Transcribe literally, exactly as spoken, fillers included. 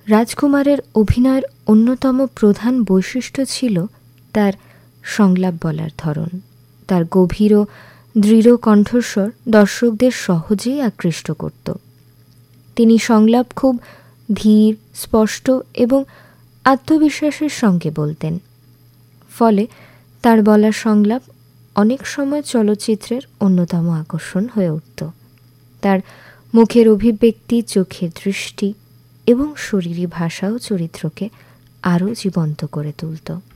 রাজকুমারের অভিনয়ের অন্যতম প্রধান বৈশিষ্ট্য ছিল তার সংলাপ বলার ধরন। তার গভীর ও দৃঢ় কণ্ঠস্বর দর্শকদের সহজেই আকৃষ্ট করত। তিনি সংলাপ খুব ধীর, স্পষ্ট এবং আত্মবিশ্বাসের সঙ্গে বলতেন। ফলে তার বলা সংলাপ অনেক সময় চলচ্চিত্রের অন্যতম আকর্ষণ হয়ে উঠত। তার মুখের অভিব্যক্তি, চোখের দৃষ্টি এবং শরীরী ভাষাও চরিত্রকে আরও জীবন্ত করে তুলত।